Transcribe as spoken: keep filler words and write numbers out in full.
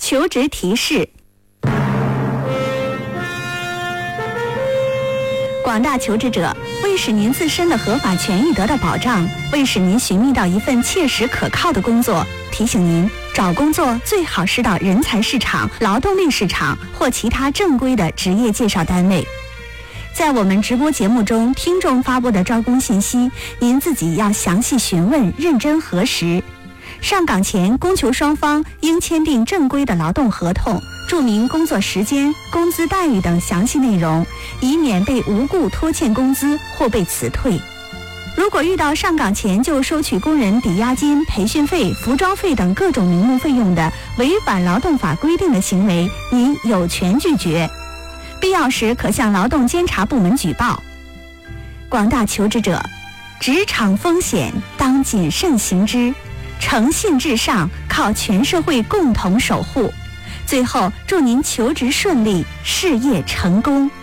求职提示。广大求职者，为使您自身的合法权益得到保障，为使您寻觅到一份切实可靠的工作，提醒您，找工作最好是到人才市场、劳动力市场或其他正规的职业介绍单位。在我们直播节目中，听众发布的招工信息，您自己要详细询问，认真核实。上岗前，供求双方应签订正规的劳动合同，注明工作时间、工资待遇等详细内容，以免被无故拖欠工资或被辞退。如果遇到上岗前就收取工人抵押金、培训费、服装费等各种名目费用的违反劳动法规定的行为，您有权拒绝，必要时可向劳动监察部门举报。广大求职者，职场风险当谨慎行之，诚信至上，靠全社会共同守护。最后，祝您求职顺利，事业成功。